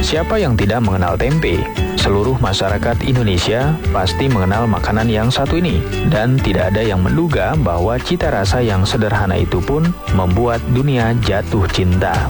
Siapa yang tidak mengenal tempe? Seluruh masyarakat Indonesia pasti mengenal makanan yang satu ini, dan tidak ada yang menduga bahwa cita rasa yang sederhana itu pun membuat dunia jatuh cinta.